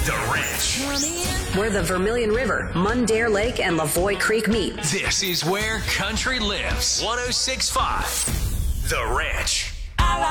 The Ranch. Where the Vermilion River, Mundare Lake, and Lavoie Creek meet. This is where country lives. 106.5 The Ranch.